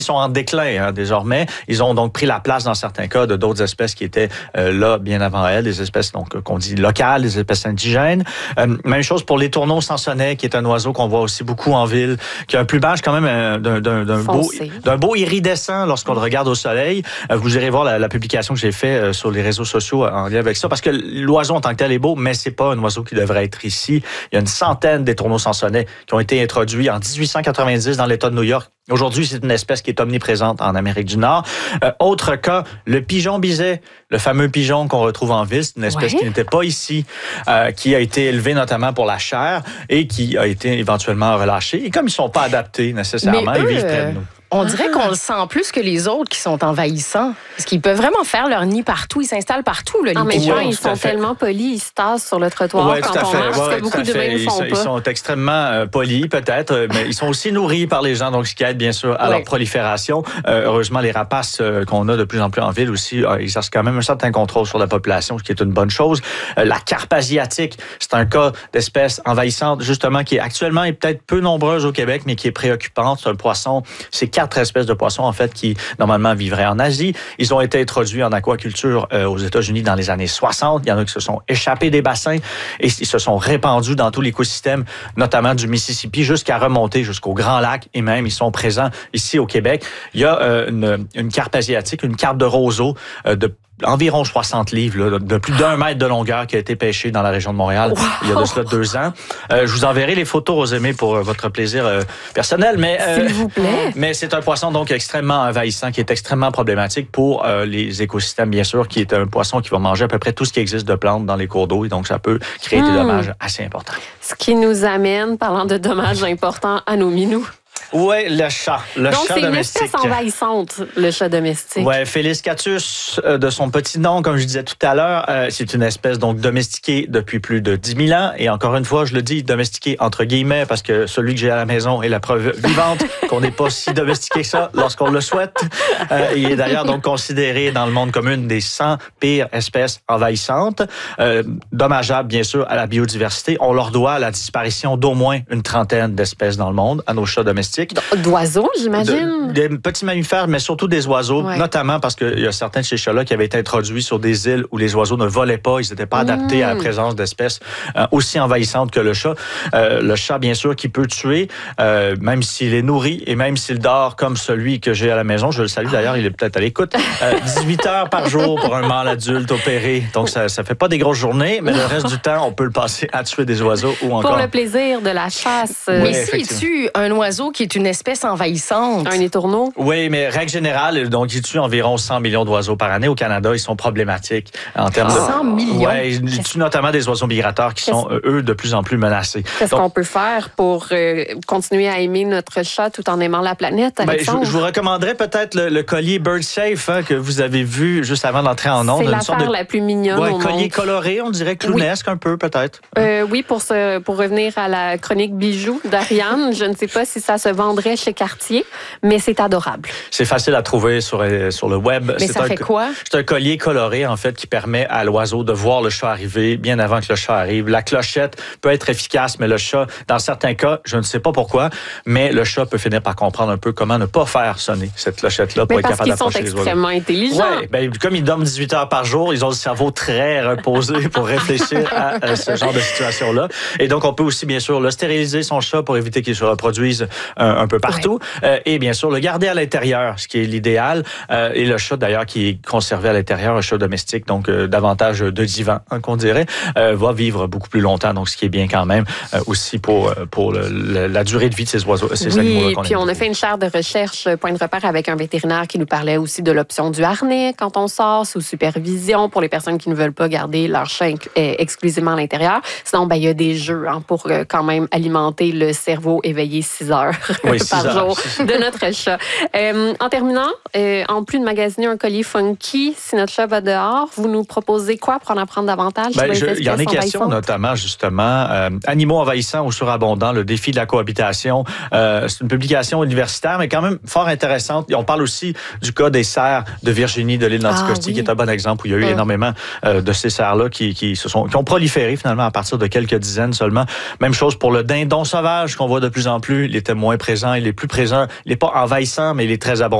Ils sont en déclin désormais. Ils ont donc pris la place dans certains cas de d'autres espèces qui étaient là bien avant elles, des espèces donc qu'on dit locales, des espèces indigènes. Même chose pour l'étourneau sansonnet, qui est un oiseau qu'on voit aussi beaucoup en ville, qui a un plumage quand même d'un beau iridescent lorsqu'on le regarde au soleil. Vous irez voir la publication que j'ai faite sur les réseaux sociaux en lien avec ça, parce que l'oiseau en tant que tel est beau, mais c'est pas un oiseau qui devrait être ici. Il y a une centaine d'étourneaux sansonnets qui ont été introduits en 1890 dans l'État de New York. Aujourd'hui, c'est une espèce qui est omniprésente en Amérique du Nord. Autre cas, le pigeon biset, le fameux pigeon qu'on retrouve en ville, c'est une espèce qui n'était pas ici, qui a été élevée notamment pour la chair et qui a été éventuellement relâchée. Et comme ils ne sont pas adaptés nécessairement, ils vivent près de nous. On dirait qu'on le sent plus que les autres qui sont envahissants. Parce qu'ils peuvent vraiment faire leur nid partout. Ils s'installent partout, là, les pigeons. Ils sont tellement polis, ils se tassent sur le trottoir quand on marche, ce que beaucoup d'humains ne font pas. Ils sont extrêmement polis, peut-être, mais ils sont aussi nourris par les gens, donc ce qui aide bien sûr à leur prolifération. Heureusement, les rapaces qu'on a de plus en plus en ville aussi exercent quand même un certain contrôle sur la population, ce qui est une bonne chose. La carpe asiatique, c'est un cas d'espèce envahissante, justement, qui actuellement est peut-être peu nombreuse au Québec, mais qui est préoccupante. C'est un poisson, c'est 4 espèces de poissons, en fait, qui, normalement, vivraient en Asie. Ils ont été introduits en aquaculture aux États-Unis dans les années 60. Il y en a qui se sont échappés des bassins et ils se sont répandus dans tout l'écosystème, notamment du Mississippi, jusqu'à remonter jusqu'au Grand Lac, et même, ils sont présents ici au Québec. Il y a une carpe asiatique, une carpe de roseau de environ 60 livres, là, de plus d'1 mètre de longueur, qui a été pêché dans la région de Montréal il y a de cela 2 ans. Je vous enverrai les photos, Rosemée, pour votre plaisir personnel. Mais, s'il vous plaît. Mais c'est un poisson donc extrêmement envahissant, qui est extrêmement problématique pour les écosystèmes, bien sûr, qui est un poisson qui va manger à peu près tout ce qui existe de plantes dans les cours d'eau. Et donc, ça peut créer des dommages assez importants. Ce qui nous amène, parlant de dommages importants, à nos minous. Oui, le chat. Le donc, chat domestique. Donc, c'est une espèce envahissante, le chat domestique. Oui, Felis catus, de son petit nom, comme je disais tout à l'heure, c'est une espèce donc domestiquée depuis plus de 10 000 ans. Et encore une fois, je le dis, domestiquée entre guillemets, parce que celui que j'ai à la maison est la preuve vivante qu'on n'est pas si domestiqué que ça lorsqu'on le souhaite. Il est d'ailleurs donc considéré dans le monde comme une des 100 pires espèces envahissantes. Dommageable, bien sûr, à la biodiversité. On leur doit la disparition d'au moins une trentaine d'espèces dans le monde, à nos chats domestiques. D'oiseaux, j'imagine? Des petits mammifères, mais surtout des oiseaux, notamment parce qu'il y a certains de ces chats-là qui avaient été introduits sur des îles où les oiseaux ne volaient pas, ils n'étaient pas adaptés à la présence d'espèces aussi envahissantes que le chat. Le chat, bien sûr, qui peut tuer, même s'il est nourri et même s'il dort comme celui que j'ai à la maison. Je le salue d'ailleurs, il est peut-être à l'écoute. 18 heures par jour pour un mâle adulte opéré. Donc, ça fait pas des grosses journées, mais le reste du temps, on peut le passer à tuer des oiseaux ou encore... Pour le plaisir de la chasse. Mais s'il tue un oiseau qui est une espèce envahissante. Un étourneau? Oui, mais règle générale, donc il tue environ 100 millions d'oiseaux par année. Au Canada, ils sont problématiques en termes de... 100 millions? Oui, ils tuent notamment des oiseaux migrateurs qui sont, eux, de plus en plus menacés. Qu'est-ce qu'on peut faire pour continuer à aimer notre chat tout en aimant la planète, Alexandre? Je vous recommanderais peut-être le collier Bird Safe que vous avez vu juste avant d'entrer en ondes. C'est l'affaire la plus mignonne au monde. Collier coloré, on dirait clownesque un peu, peut-être. Oui, pour revenir à la chronique bijoux d'Ariane, je ne sais pas si ça se vendrait chez Cartier, mais c'est adorable. C'est facile à trouver sur le web. Mais ça fait quoi? C'est un collier coloré, en fait, qui permet à l'oiseau de voir le chat arriver bien avant que le chat arrive. La clochette peut être efficace, mais le chat, dans certains cas, je ne sais pas pourquoi, mais le chat peut finir par comprendre un peu comment ne pas faire sonner cette clochette-là pour être capable d'approcher les oiseaux. Parce qu'ils sont extrêmement intelligents. Oui, comme ils dorment 18 heures par jour, ils ont le cerveau très reposé pour réfléchir à ce genre de situation-là. Et donc, on peut aussi, bien sûr, le stériliser, son chat, pour éviter qu'il se reproduise un peu partout. Et bien sûr, le garder à l'intérieur, ce qui est l'idéal. Et le chat, d'ailleurs, qui est conservé à l'intérieur, un chat domestique, donc davantage de divan, qu'on dirait, va vivre beaucoup plus longtemps. Donc, ce qui est bien quand même aussi pour la durée de vie de ces oiseaux, ces animaux-là. Oui, puis on a fait une chaire de recherche, point de repère, avec un vétérinaire qui nous parlait aussi de l'option du harnais quand on sort, sous supervision, pour les personnes qui ne veulent pas garder leur chat exclusivement à l'intérieur. Sinon, il y a des jeux pour quand même alimenter le cerveau éveillé 6 heures par jour de notre chat. En terminant, en plus de magasiner un collier funky, si notre chat va dehors, vous nous proposez quoi pour en apprendre davantage sur les espèces il y en a question, notamment, justement, Animaux envahissants ou surabondants, le défi de la cohabitation. C'est une publication universitaire, mais quand même fort intéressante. On parle aussi du cas des cerfs de Virginie, de l'île d'Anticosti, qui est un bon exemple où il y a eu énormément de ces cerfs-là qui ont proliféré, finalement, à partir de quelques dizaines seulement. Même chose pour le dindon sauvage qu'on voit de plus en plus. Il était moins présent, il est plus présent, il n'est pas envahissant, mais il est très abondant.